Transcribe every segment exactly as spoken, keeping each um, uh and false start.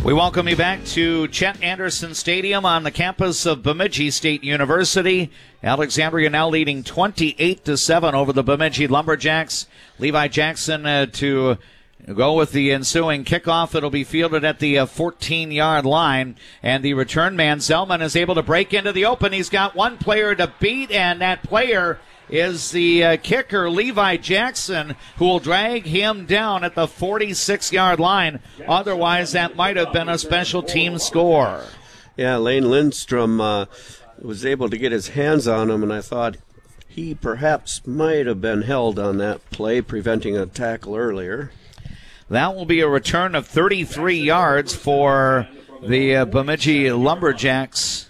We welcome you back to Chet Anderson Stadium on the campus of Bemidji State University. Alexandria now leading twenty-eight to seven over the Bemidji Lumberjacks. Levi Jackson uh, to go with the ensuing kickoff. It'll be fielded at the fourteen-yard line, and the return man, Zellman, is able to break into the open. He's got one player to beat, and that player is the uh, kicker, Levi Jackson, who will drag him down at the forty-six-yard line. Otherwise, that might have been a special team score. Yeah, Lane Lindstrom uh, was able to get his hands on him, and I thought he perhaps might have been held on that play, preventing a tackle earlier. That will be a return of thirty-three yards for the uh, Bemidji Lumberjacks.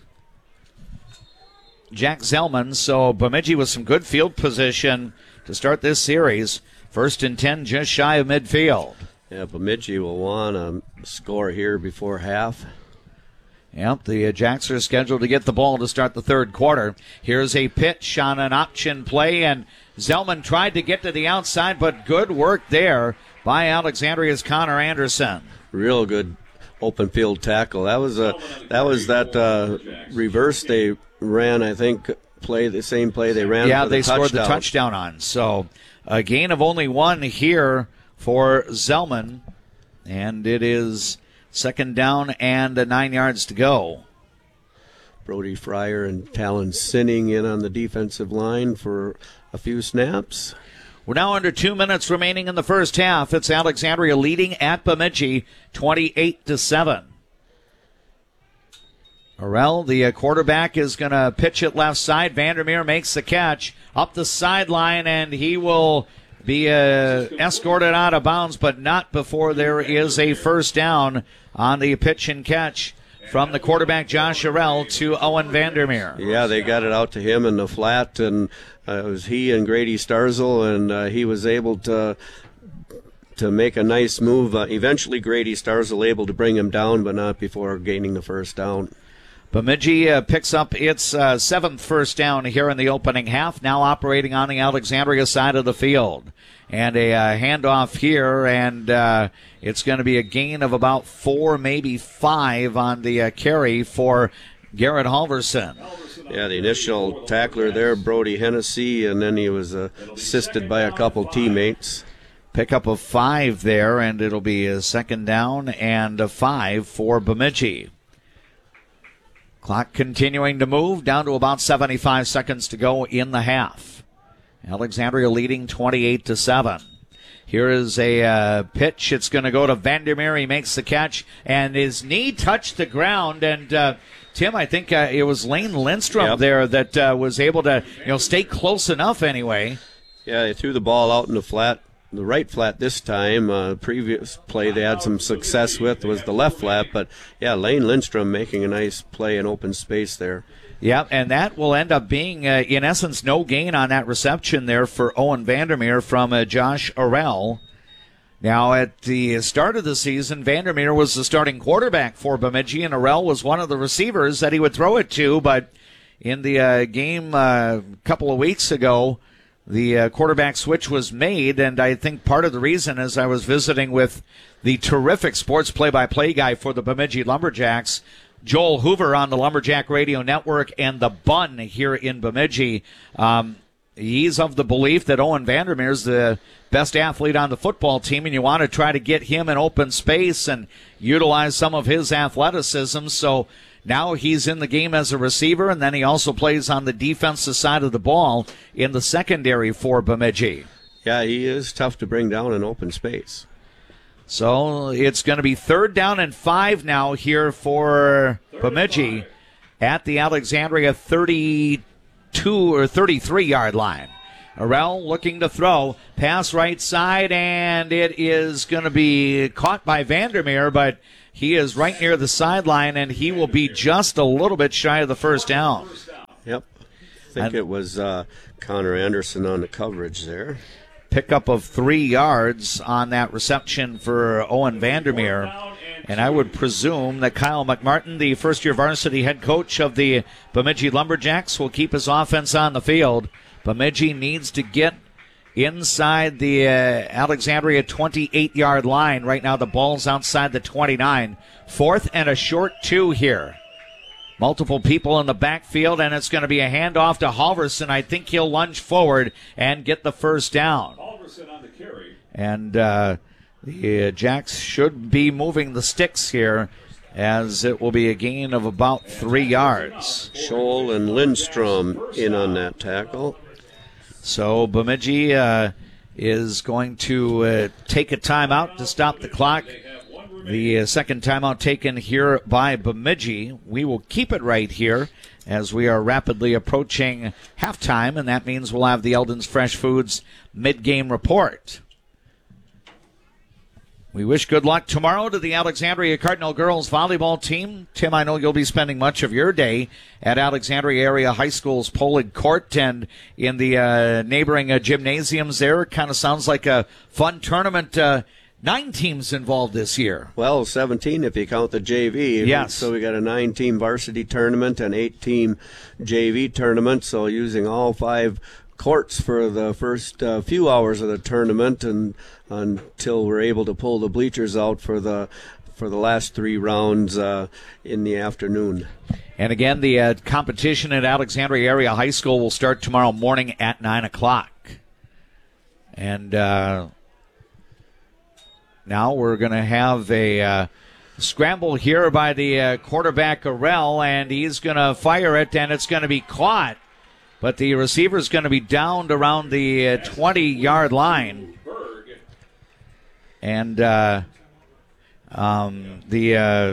Jack Zellman. So Bemidji with some good field position to start this series. First and ten, just shy of midfield. Yeah, Bemidji will want to score here before half. Yep, the uh, Jacks are scheduled to get the ball to start the third quarter. Here's a pitch on an option play, and Zellman tried to get to the outside, but good work there by Alexandria's Connor Anderson. Real good open field tackle. That was a that was that uh, reverse they ran, I think, play the same play they ran. Yeah, for the they scored touchdown. the touchdown on. So a gain of only one here for Zellman, and it is second down and uh, nine yards to go. Brody Fryer and Talon Sinning in on the defensive line for a few snaps. We're now under two minutes remaining in the first half. It's Alexandria leading at Bemidji, twenty-eight to seven. Orell, the uh, quarterback, is going to pitch it left side. Vandermeer makes the catch up the sideline, and he will be uh, escorted out of bounds, but not before there is a first down on the pitch and catch from the quarterback, Josh Orell, to Owen Vandermeer. Yeah, they got it out to him in the flat, and uh, it was he and Grady Starzel, and uh, he was able to to make a nice move. Uh, eventually, Grady Starzel able to bring him down, but not before gaining the first down. Bemidji uh, picks up its uh, seventh first down here in the opening half, now operating on the Alexandria side of the field. And a uh, handoff here, and uh, it's going to be a gain of about four, maybe five on the uh, carry for Garrett Halverson. Yeah, the initial tackler there, Brody Hennessy, and then he was uh, assisted by a couple teammates. Pickup of five there, and it'll be a second down and a five for Bemidji. Clock continuing to move, down to about seventy-five seconds to go in the half. Alexandria leading twenty-eight to seven. Here is a uh, pitch. It's going to go to Vandermeer. He makes the catch, and his knee touched the ground. And uh, Tim, I think uh, it was Lane Lindstrom yep. there that uh, was able to, you know, stay close enough anyway. Yeah, they threw the ball out in the flat. The right flat this time. Uh, previous play they had some success with was the left flat, but yeah, Lane Lindstrom making a nice play in open space there. Yeah, and that will end up being, uh, in essence, no gain on that reception there for Owen Vandermeer from uh, Josh Orell. Now, at the start of the season, Vandermeer was the starting quarterback for Bemidji, and Orell was one of the receivers that he would throw it to, but in the uh, game uh, a couple of weeks ago, the uh, quarterback switch was made, and I think part of the reason is I was visiting with the terrific sports play-by-play guy for the Bemidji Lumberjacks, Joel Hoover, on the Lumberjack Radio Network and the Bun here in Bemidji. Um, he's of the belief that Owen Vandermeer is the best athlete on the football team, and you want to try to get him in open space and utilize some of his athleticism. So now he's in the game as a receiver, and then he also plays on the defensive side of the ball in the secondary for Bemidji. Yeah, he is tough to bring down in open space. So it's going to be third down and five now here for Bemidji at the Alexandria thirty-two or thirty-three-yard line. Orell looking to throw. Pass right side, and it is going to be caught by Vandermeer, but he is right near the sideline, and he will be just a little bit shy of the first down. Yep. I think and it was uh, Connor Anderson on the coverage there. Pickup of three yards on that reception for Owen Vandermeer. And I would presume that Kyle McMartin, the first-year varsity head coach of the Bemidji Lumberjacks, will keep his offense on the field. Bemidji needs to get inside the uh, Alexandria twenty-eight-yard line. Right now the ball's outside the twenty-nine. Fourth and a short two here. Multiple people in the backfield, and it's going to be a handoff to Halverson. I think he'll lunge forward and get the first down. Halverson on the carry. And uh, the uh, Jacks should be moving the sticks here, as it will be a gain of about three yards. Scholl and Lindstrom in on that tackle. So Bemidji uh, is going to uh, take a timeout to stop the clock. The uh, second timeout taken here by Bemidji. We will keep it right here as we are rapidly approaching halftime, and that means we'll have the Eldon's Fresh Foods mid-game report. We wish good luck tomorrow to the Alexandria Cardinal girls volleyball team. Tim, I know you'll be spending much of your day at Alexandria Area High School's Polig Court and in the uh, neighboring uh, gymnasiums there. Kind of sounds like a fun tournament. Uh, nine teams involved this year. Well, seventeen if you count the J V. Yes. So we got a nine-team varsity tournament and eight-team J V tournament, so using all five courts for the first uh, few hours of the tournament and until we're able to pull the bleachers out for the for the last three rounds uh, in the afternoon. And again, the uh, competition at Alexandria Area High School will start tomorrow morning at nine o'clock. And uh, now we're going to have a uh, scramble here by the uh, quarterback, Arell, and he's going to fire it, and it's going to be caught. But the receiver's going to be downed around the uh, twenty-yard line. And uh, um, the uh,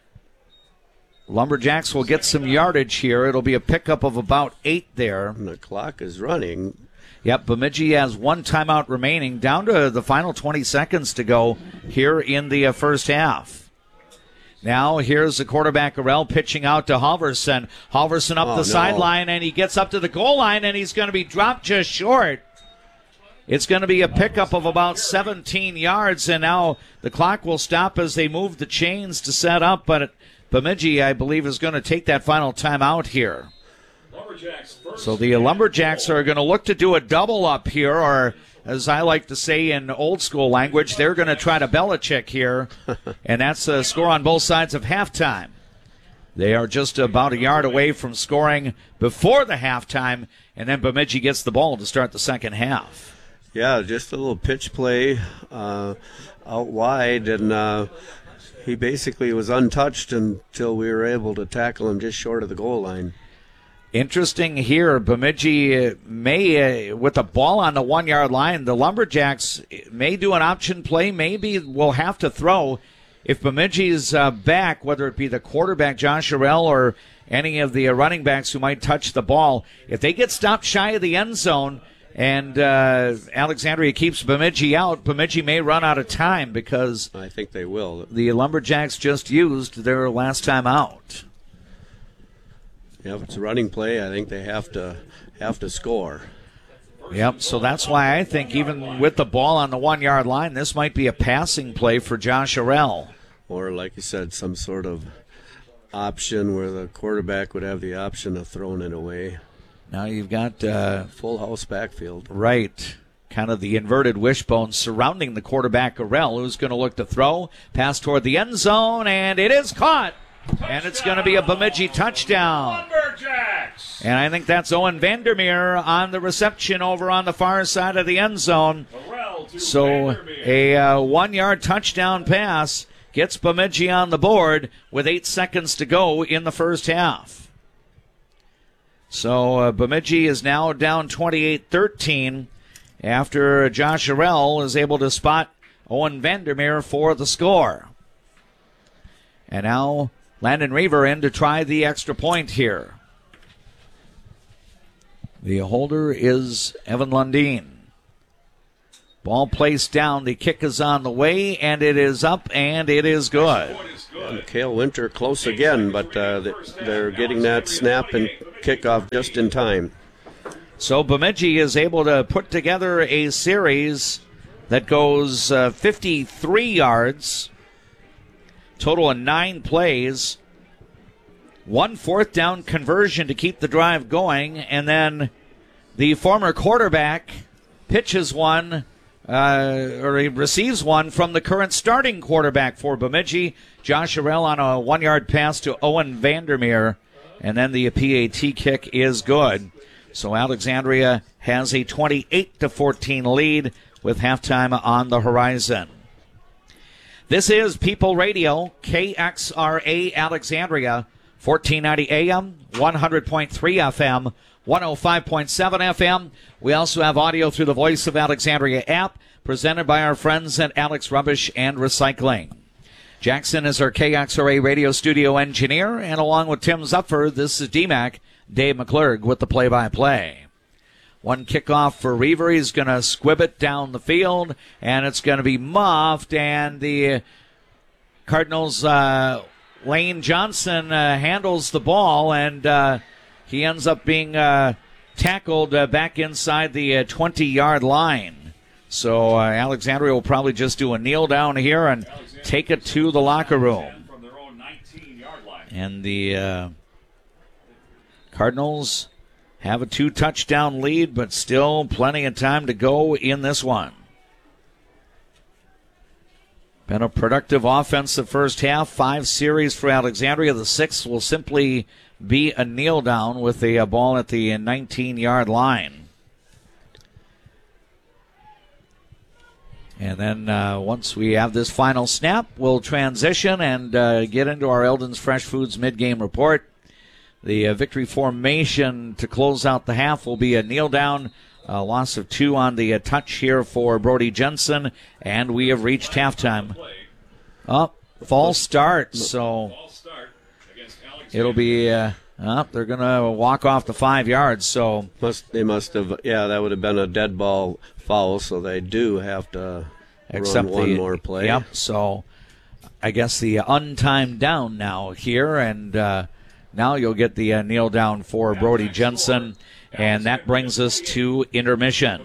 Lumberjacks will get some yardage here. It'll be a pickup of about eight there. And the clock is running. Yep, Bemidji has one timeout remaining, down to the final twenty seconds to go here in the uh, first half. Now here's the quarterback, Arell, pitching out to Halverson. Halverson up oh, the no. sideline, and he gets up to the goal line, and he's going to be dropped just short. It's going to be a pickup of about seventeen yards, and now the clock will stop as they move the chains to set up, but Bemidji, I believe, is going to take that final timeout here. So the Lumberjacks are going to look to do a double up here, or as I like to say in old school language, they're going to try to Belichick here, and that's a score on both sides of halftime. They are just about a yard away from scoring before the halftime, and then Bemidji gets the ball to start the second half. Yeah, just a little pitch play uh, out wide, and uh, he basically was untouched until we were able to tackle him just short of the goal line. Interesting here, Bemidji uh, may, uh, with the ball on the one-yard line, the Lumberjacks may do an option play, maybe will have to throw. If Bemidji's uh, back, whether it be the quarterback, Josh Arell, or any of the uh, running backs who might touch the ball, if they get stopped shy of the end zone, and uh, Alexandria keeps Bemidji out, Bemidji may run out of time because I think they will. The Lumberjacks just used their last time out. Yeah, if it's a running play, I think they have to have to score. Yep, so that's why I think even with the ball on the one-yard line, this might be a passing play for Josh Arell. Or, like you said, some sort of option where the quarterback would have the option of throwing it away. Now you've got uh, full house backfield. Right. Kind of the inverted wishbone surrounding the quarterback, Arell, who's going to look to throw. Pass toward the end zone, and it is caught. Touchdown. And it's going to be a Bemidji touchdown. Lumberjacks. And I think that's Owen Vandermeer on the reception over on the far side of the end zone. So Vandermeer. a uh, one-yard touchdown pass gets Bemidji on the board with eight seconds to go in the first half. So uh, Bemidji is now down twenty-eight thirteen after Josh Arell is able to spot Owen Vandermeer for the score. And now Landon Reaver in to try the extra point here. The holder is Evan Lundeen. Ball placed down. The kick is on the way, and it is up, and it is good. And Cale Winter close again, but uh, they're getting that snap and kickoff just in time. So Bemidji is able to put together a series that goes uh, fifty-three yards, total of nine plays, one fourth down conversion to keep the drive going, and then the former quarterback pitches one, uh, or he receives one from the current starting quarterback for Bemidji, Josh Arell, on a one-yard pass to Owen Vandermeer, and then the P A T kick is good. So Alexandria has a twenty-eight to fourteen lead with halftime on the horizon. This is People Radio, K X R A Alexandria, fourteen ninety A M, one hundred point three F M, one oh five point seven F M. We also have audio through the Voice of Alexandria app, presented by our friends at Alex Rubbish and Recycling. Jackson is our K X R A radio studio engineer, and along with Tim Zupfer, this is D MAC, Dave McClurg with the play-by-play. One kickoff for Reaver. He's going to squib it down the field, and it's going to be muffed, and the Cardinals' uh, Lane Johnson uh, handles the ball, and uh, he ends up being uh, tackled uh, back inside the uh, twenty-yard line. So uh, Alexandria will probably just do a kneel down here and take it to the locker room. And the uh, Cardinals have a two-touchdown lead, but still plenty of time to go in this one. Been a productive offensive first half. Five series for Alexandria. The sixth will simply be a kneel down with a, a ball at the nineteen-yard line. And then uh, once we have this final snap, we'll transition and uh, get into our Eldon's Fresh Foods mid-game report. The uh, victory formation to close out the half will be a kneel down, a loss of two on the uh, touch here for Brody Jensen, and we have reached halftime. Oh, false start, so it'll be, uh, oh, they're going to walk off the five yards, so. Must, they must have, yeah, that would have been a dead ball foul, so they do have to Except run one the, more play. Yep, so I guess the untimed down now here, and uh, now you'll get the uh, kneel down for Brody Jensen, and that brings us to intermission.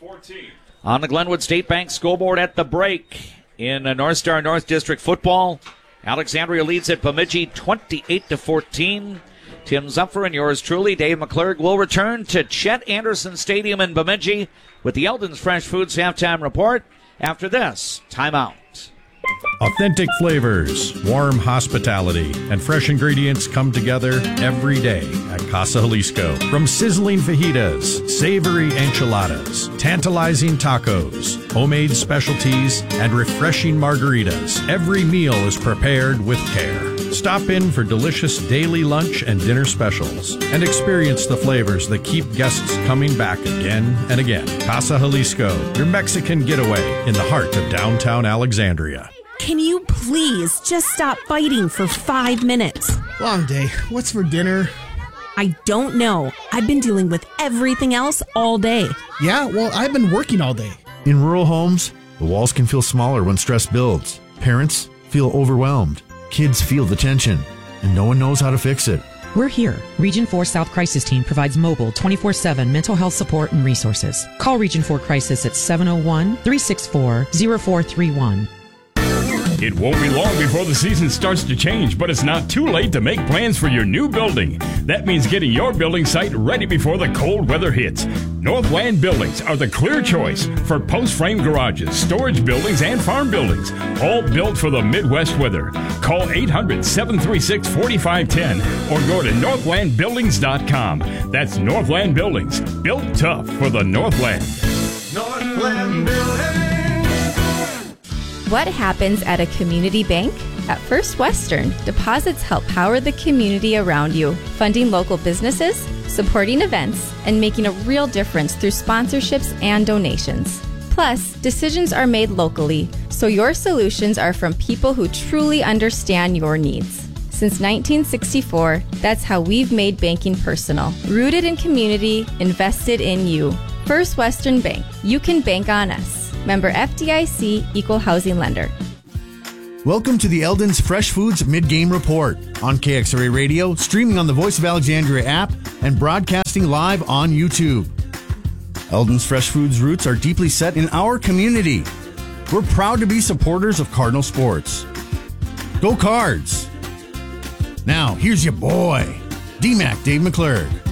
On the Glenwood State Bank scoreboard at the break in uh, North Star North District football, Alexandria leads at Bemidji twenty-eight to fourteen. Tim Zupfer and yours truly, Dave McClurg, will return to Chet Anderson Stadium in Bemidji with the Eldon's Fresh Foods halftime report after this timeout. Authentic flavors, warm hospitality, and fresh ingredients come together every day at Casa Jalisco. From sizzling fajitas, savory enchiladas, tantalizing tacos, homemade specialties, and refreshing margaritas, every meal is prepared with care. Stop in for delicious daily lunch and dinner specials and experience the flavors that keep guests coming back again and again. Casa Jalisco, your Mexican getaway in the heart of downtown Alexandria. Can you please just stop fighting for five minutes? Long day. What's for dinner? I don't know. I've been dealing with everything else all day. Yeah, well, I've been working all day. In rural homes, the walls can feel smaller when stress builds. Parents feel overwhelmed. Kids feel the tension, and no one knows how to fix it. We're here. Region four South Crisis Team provides mobile twenty-four seven mental health support and resources. Call Region four Crisis at seven oh one, three six four, oh four three one. It won't be long before the season starts to change, but it's not too late to make plans for your new building. That means getting your building site ready before the cold weather hits. Northland Buildings are the clear choice for post-frame garages, storage buildings, and farm buildings, all built for the Midwest weather. Call eight hundred, seven three six, four five one zero or go to northland buildings dot com. That's Northland Buildings, built tough for the Northland. Northland Buildings. What happens at a community bank? At First Western, deposits help power the community around you, funding local businesses, supporting events, and making a real difference through sponsorships and donations. Plus, decisions are made locally, so your solutions are from people who truly understand your needs. Since nineteen sixty-four, that's how we've made banking personal. Rooted in community, invested in you. First Western Bank. You can bank on us. Member F D I C, Equal Housing Lender. Welcome to the Eldon's Fresh Foods mid-game report on K X R A Radio, streaming on the Voice of Alexandria app, and broadcasting live on YouTube. Eldon's Fresh Foods roots are deeply set in our community. We're proud to be supporters of Cardinal sports. Go Cards! Now, here's your boy, D MAC Dave McClurg.